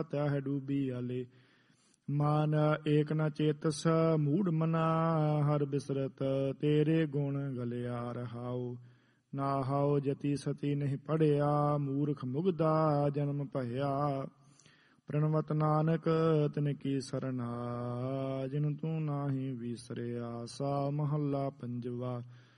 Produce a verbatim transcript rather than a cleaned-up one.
ਤਹਿ ਡੂਬੀ ਆਲੇ। ਮਾਨ ਏਕ ਨ ਚੇਤਸ ਮੂੜ ਮਨਾ ਹਰ ਬਿਸਰਤ ਤੇਰੇ ਗੁਣ ਗਲਿਆ ਰਹਾਉ। ਨਾਹਾਉ ਜਤੀ ਸਤੀ ਨਹੀਂ ਪੜਿਆ ਮੂਰਖ ਮੁਗਦਾ ਜਨਮ ਭਇਆ। ਪ੍ਰਣਵਤ ਨਾਨਕ ਤਿਨ ਕੀ ਸਰਨਾ ਜਿਨ ਤੂੰ ਨਾਹੀ ਵਿਸਰਿਆ। ਸਾ ਮਹੱਲਾ ਪੰਜਵਾ।